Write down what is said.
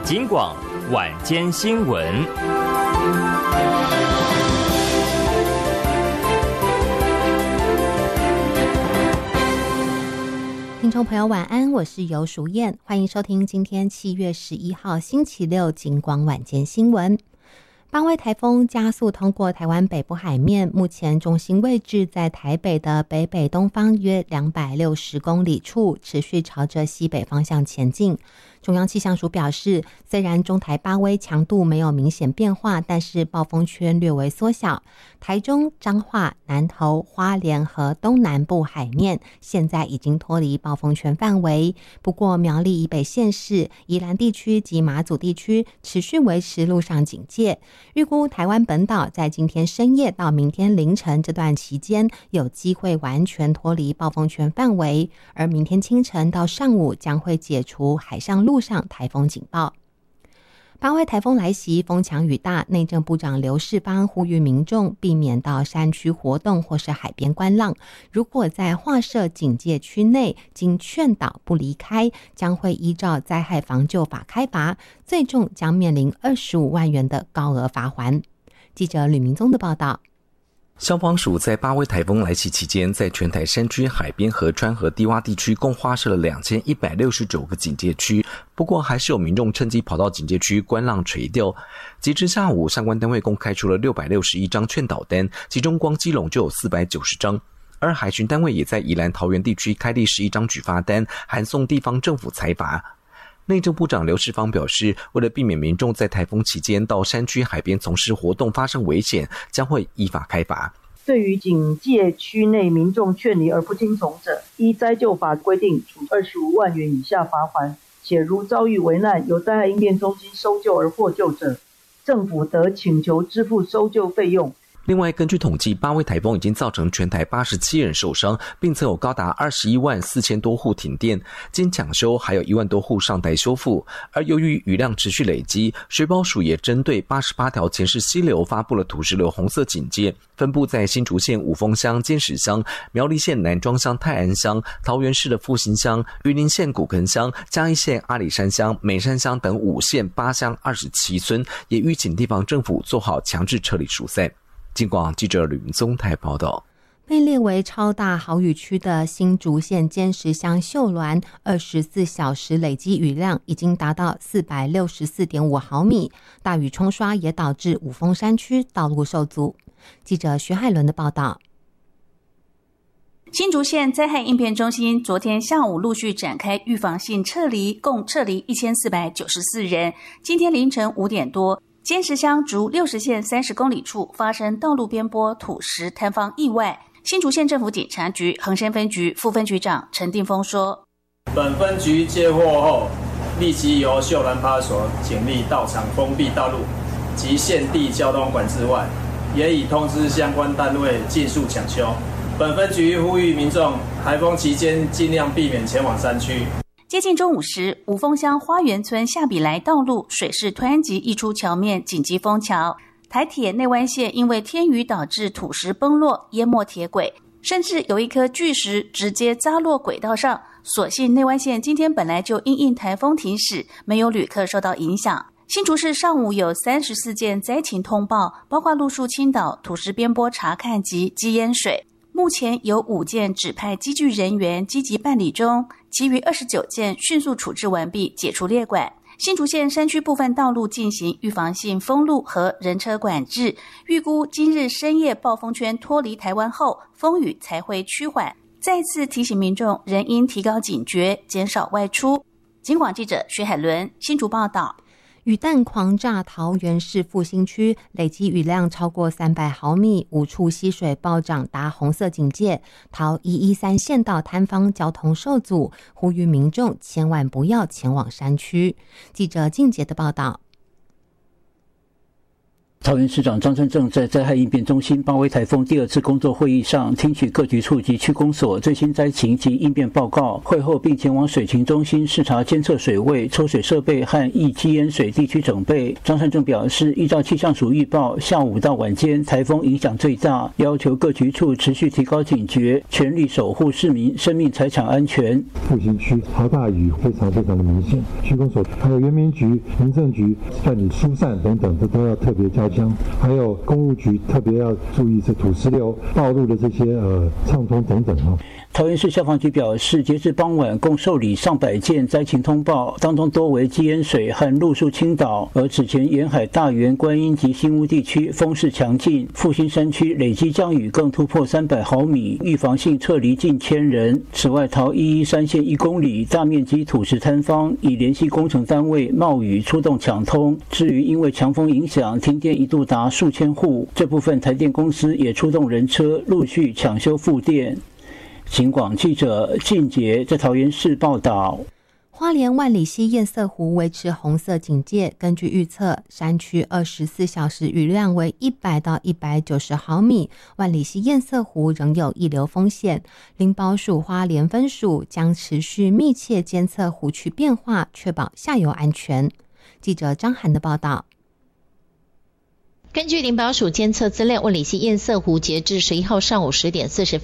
警广晚间新闻。 听众朋友晚安，我是游淑燕，欢迎收听今天7月11号星期六警广晚间新闻。八位台风加速通过台湾北部海面，目前中心位置在台北的北北东方约260公里处，持续朝着西北方向前进。中央气象署表示，虽然中台八威强度没有明显变化，但是暴风圈略微缩小。台中、彰化、南投、花莲和东南部海面现在已经脱离暴风圈范围，不过苗栗以北县市、宜兰地区及马祖地区持续维持陆上警戒。预估台湾本岛在今天深夜到明天凌晨这段期间有机会完全脱离暴风圈范围，而明天清晨到上午将会解除海上陆上台风警报。八位台风来袭，风强雨大，内政部长刘世芳呼吁民众避免到山区活动或是海边观浪，如果在划设警戒区内经劝导不离开，将会依照灾害防救法开罚，最重将面临25万元的高额罚锾。记者吕明宗的报道。 消防署在八威台风来袭期间，在全台山区、海边和川河低洼地区共划设了2169个警戒区，不过还是有民众趁机跑到警戒区观浪垂钓。截至下午，相关单位共开出了661张劝导单，其中光基隆就有490张。而海巡单位也在宜兰桃园地区开立11张举发单，函送地方政府裁罚。内政部长刘世芳表示，为了避免民众在台风期间到山区海边从事活动发生危险，将会依法开罚。 对于警戒区内民众劝离而不听从者，依灾救法规定处25万元以下罚锾，且如遭遇危难由灾害应变中心搜救而获救者，政府得请求支付搜救费用。 另外，根据统计，八威台风已经造成全台87人受伤，并曾有高达21万4千多户停电，经抢修还有1万多户尚待修复。而由于雨量持续累积，水保署也针对88条前世溪流发布了土石流红色警戒，分布在新竹县五峰乡、尖石乡、苗栗县南庄乡、泰安乡、桃园市的复兴乡、云林县古坑乡、嘉义县阿里山乡、美山乡等5县8乡27村，也预请地方政府做好强制撤离疏散。警广记者吕明宗台报道。 被列为超大豪雨区的新竹县尖石乡秀峦24小时累积雨量已经达到464.5毫米，大雨冲刷也导致五峰山区道路受阻。记者徐海伦的报道。 新竹县灾害应变中心昨天下午陆续展开预防性撤离，共撤离1494人。今天凌晨5点多，尖石乡竹60线30公里处发生道路边坡土石坍方意外。新竹县政府警察局横山分局副分局长陈定峰说， 本分局接获后，立即由秀峦派出所警力到场封闭道路及限地交通管制外，也已通知相关单位尽速抢修。本分局呼吁民众台风期间尽量避免前往山区。 接近中午时，五峰乡花园村下比来道路水势突然急溢出桥面，紧急封桥。台铁内湾线因为天雨导致土石崩落，淹没铁轨，甚至有一颗巨石直接砸落轨道上。所幸内湾线今天本来就因应台风停驶，没有旅客受到影响。新竹市上午有34件灾情通报，包括路树倾倒、土石边坡查看及积淹水。目前有5件指派机具人员积极办理中，其余29件迅速处置完毕，解除列管。新竹县山区部分道路进行预防性封路和人车管制，预估今日深夜暴风圈脱离台湾后，风雨才会趋缓。再次提醒民众仍应提高警觉，减少外出。警广记者徐海伦新竹报道。 雨弹狂炸桃园市复兴区，累积雨量超过300毫米，5处溪水暴涨达红色警戒，桃113县道坍方交通受阻，呼吁民众千万不要前往山区。记者静杰的报道。 桃园市长张善政在灾害应变中心八威台风第2次工作会议上，听取各局处及区公所最新灾情及应变报告。会后并前往水情中心视察监测水位、抽水设备和易积淹水地区整备。张善政表示，依照气象署预报，下午到晚间台风影响最大，要求各局处持续提高警觉，全力守护市民生命财产安全。 复兴区豪大雨非常的明显，区公所还有原民局、民政局办理疏散等等，这都要特别加强。还有公路局特别要注意是土石流、道路的这些畅通等等哦。 桃园市消防局表示，截至傍晚共受理上百件灾情通报，当中多为积淹水和路树倾倒。而此前沿海大园、观音及新屋地区风势强劲，复兴山区累积降雨更突破300毫米，预防性撤离近1000人。此外，桃113线1公里大面积土石坍方，已联系工程单位冒雨出动抢通。至于因为强风影响，停电一度达数千户，这部分台电公司也出动人车陆续抢修复电。警广记者靳杰在桃园市报道。 花莲万里溪堰塞湖维持红色警戒，根据预测，山区24小时雨量为100到190毫米，万里溪堰塞湖仍有溢流风险。林保署花莲分署将持续密切监测湖区变化，确保下游安全。记者张涵的报道。 根据林保署监测资料，万里溪堰塞湖截至11号上午10点40分